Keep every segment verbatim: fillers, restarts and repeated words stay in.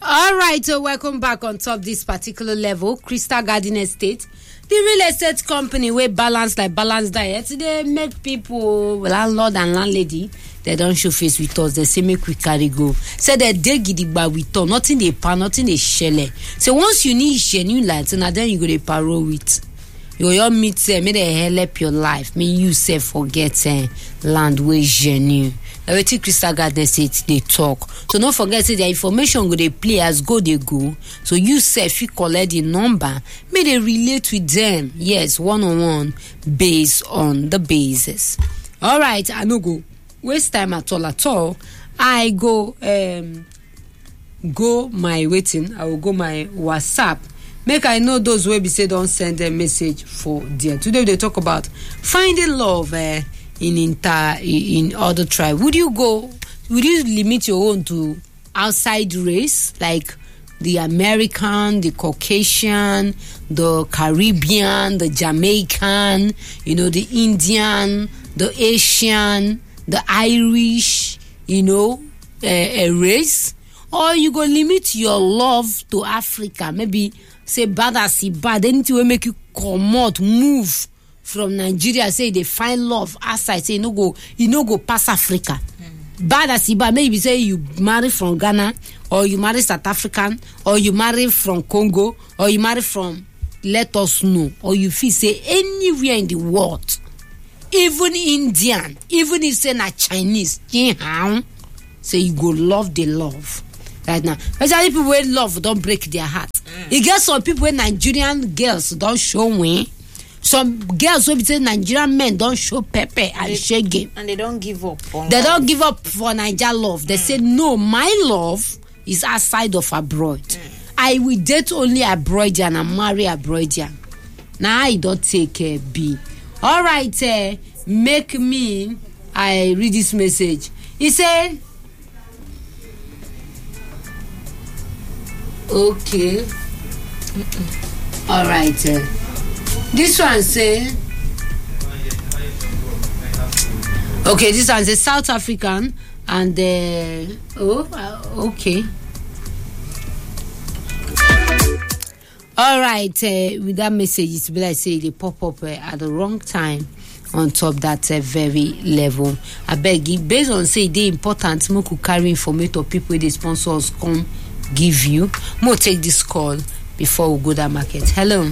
All right, so welcome back on top this particular level, Crystal Garden Estate. The real estate company where balance like balanced diet, they make people, landlord and landlady, they don't show face with us. They say make we carry go. Say they dey gidigba with us. Nothing they pa, nothing they shell. So once you need genuine light, and then you go to paro with. You your meet say, may they help your life. May you say forget eh, land where genuine. Everything Crystal Garden Estate they talk. So don't forget say the information go they play as go they go. So you say if you collect the number, may they relate with them. Yes, one on one based on the basis. All right, I no go waste time at all at all. I go um go my waiting. I will go my WhatsApp. Make I know those where be say don't send a message for there. Today they talk about finding love uh, in inter in other tribe. Would you go? Would you limit your own to outside race like the American, the Caucasian, the Caribbean, the Jamaican, you know, the Indian, the Asian, the Irish, you know, a, a race? Or you go limit your love to Africa? Maybe say bad as he bad, anything will make you come out, move from Nigeria, say they find love outside, say no go, you no go pass Africa. Mm. Bad as he bad, maybe say you marry from Ghana, or you marry South African, or you marry from Congo, or you marry from let us know, or you feel say anywhere in the world, even Indian, even if say not Chinese, say you go love the love. Right now, especially people where love don't break their heart. Mm. You get some people where Nigerian girls don't show me. Some girls will be saying Nigerian men don't show pepper and shaggy. And they don't give up. They love. Don't give up for Nigeria love. They mm. say, no, my love is outside of abroad. Mm. I will date only abroadian and marry abroadian. Now I don't take a B. All right, uh, make me, I read this message. He said, okay. Mm-mm. All right. Uh, this one say. Okay, this one is South African and uh, oh, uh, okay. All right. Uh, with that message, it's like say they pop up uh, at the wrong time on top that uh, very level. I beg you, based on say they important, mo could carry information of people the sponsors come. Give you. More take this call before we go to market. Hello.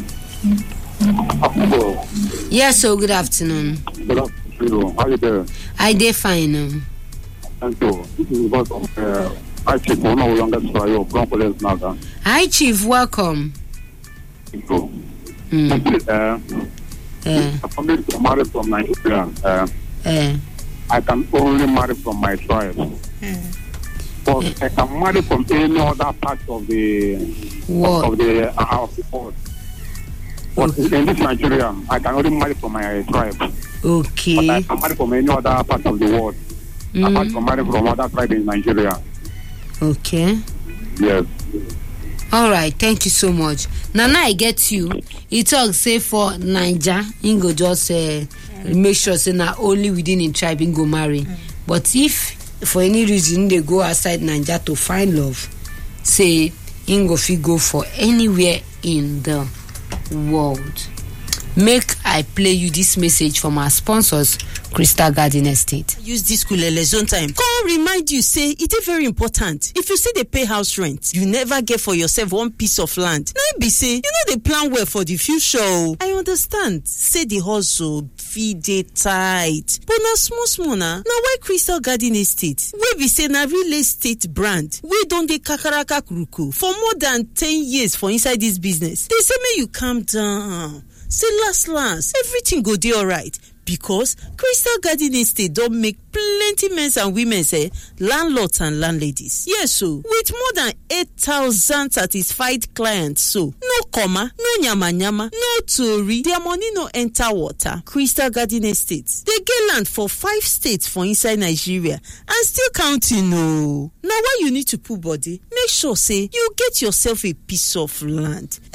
Hello. Yes, so good afternoon. Good afternoon. How are you doing? I did fine. Um. Thank you. This is about uh, I Chief. No longer Swayo. Brown Police Naga. Hi, Chief. Welcome. Thank you. Mm. Uh, uh, I'm married from Nigeria. Uh, uh, I can only marry from my tribe. uh, But I can marry from any other part of the what? of the uh, of the world. But Okay. in this Nigeria, I can only marry from my tribe. Okay. But I can marry from any other part of the world. Mm. Apart from marry from other tribe in Nigeria. Okay. Yes. All right. Thank you so much. Now, now I get you. It talks say for Niger, you go just uh, mm. make sure say not only within a tribe you go marry. Mm. But if for any reason they go outside Nigeria to find love, say Ingo fi go for anywhere in the world. Make I play you this message from our sponsors, Crystal Garden Estate. Use this kulele zone time. Come remind you, say it is very important. If you say they pay house rent, you never get for yourself one piece of land. Now be say, you know they plan well for the future. I understand. Say the hustle, feed it tight. But now small small na. Now why Crystal Garden Estate? We be say na real estate brand. We don't dey kakaraka kuruku for more than ten years for inside this business. They say may you calm down. Say last last, everything go dey alright. Because Crystal Garden Estate don't make plenty men and women say landlords and landladies. Yes, so with more than eight thousand satisfied clients, so no comma, no nyama nyama, no tori, their money no enter water. Crystal Garden Estate, they get land for five states for inside Nigeria and still counting. No, now why you need to put body? Make sure say you get yourself a piece of land.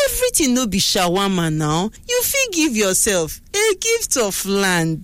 everything no be shawarma now. You fit give yourself a gift of land.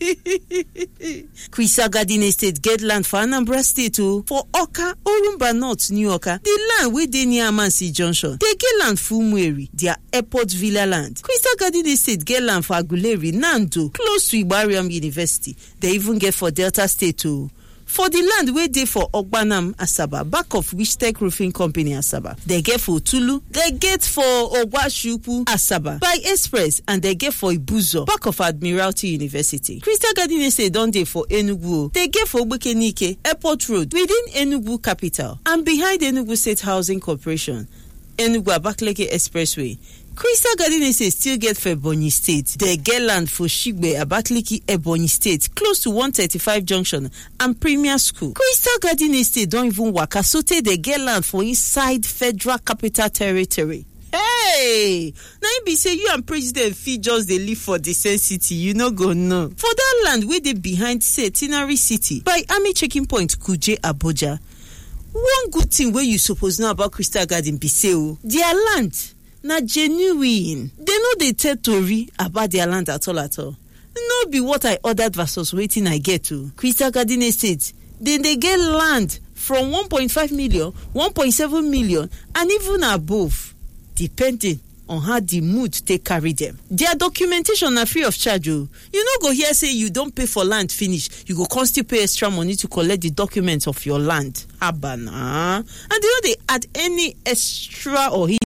Crystal Garden Estate get land for Anambra State o, for Oka, Orumba North, New Oka. The land wey dey near Amansi Junction, they get land for Umueri, their airport villa land. Crystal Garden Estate get land for Aguleri, Nando, close to Ibariam University. They even get for Delta State o. For the land wey dey for Ogbanam, Asaba, back of Wishtech Roofing Company, Asaba. They get for Tulu, they get for Ogwashuku, Asaba, by Express, and they get for Ibuzo, back of Admiralty University. Crystal Garden Estate don dey for Enugu. They get for Obekenike, Airport Road, within Enugu capital, and behind Enugu State Housing Corporation, Enugu Abakaliki Expressway. Crystal Garden Estate still get for Ebonyi State. They get land for Shigbe, Abakaliki, Ebonyi State, close to one thirty-five Junction and Premier School. Crystal Garden Estate don't even waka, so they get land for inside Federal Capital Territory. Hey! Now you be say you and President Fee just dey live for the same city, you no go know. For that land where they behind Centenary City by Army Checking Point, Kuje, Abuja. One good thing where you suppose know about Crystal Garden be say o, their land na genuine. They no dey tell tori about their land at all at all. No be what I ordered versus waiting I get to. Crystal Garden Estate, then they get land from one point five million, one point seven million, and even above, depending on how the mood take carry them. Their documentation na free of charge o. You no go hear say you don't pay for land finish, you go come still pay extra money to collect the documents of your land. Abana. And they no dey add any extra or